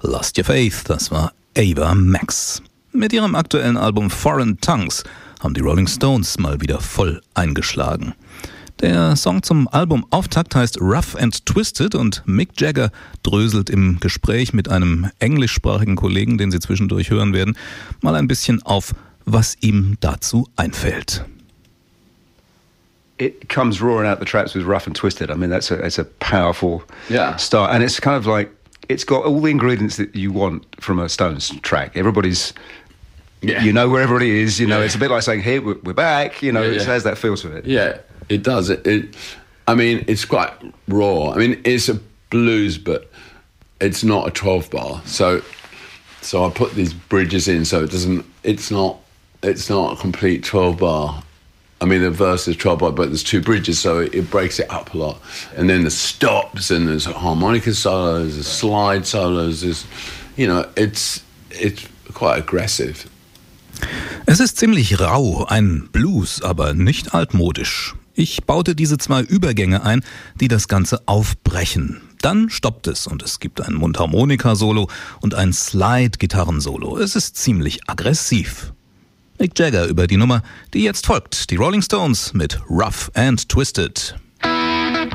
Lost Your Faith, das war Ava Max. Mit ihrem aktuellen Album Foreign Tongues haben die Rolling Stones mal wieder voll eingeschlagen. Der Song zum Albumauftakt heißt Rough and Twisted und Mick Jagger dröselt im Gespräch mit einem englischsprachigen Kollegen, den Sie zwischendurch hören werden, mal ein bisschen auf, was ihm dazu einfällt. It comes roaring out the traps with Rough and Twisted. I mean, it's a powerful start. And it's kind of like, it's got all the ingredients that you want from a Stones track. Everybody's, you know where everybody is, you know, it's a bit like saying, here, we're back, you know, it has that feel to it. Yeah, it does. I mean, it's quite raw. I mean, it's a blues, but it's not a 12 bar. So I put these bridges in so it's not a complete 12 bar. I mean, the verse is 12 bar, but there's two bridges, so it breaks it up a lot. And then there's stops, and there's harmonica solos, there's slide solos, it's quite aggressive. Es ist ziemlich rau, ein Blues, aber nicht altmodisch. Ich baute diese zwei Übergänge ein, die das Ganze aufbrechen. Dann stoppt es und es gibt ein Mundharmonika-Solo und ein Slide-Gitarrensolo. Es ist ziemlich aggressiv. Mick Jagger über die Nummer, die jetzt folgt. Die Rolling Stones mit Rough and Twisted.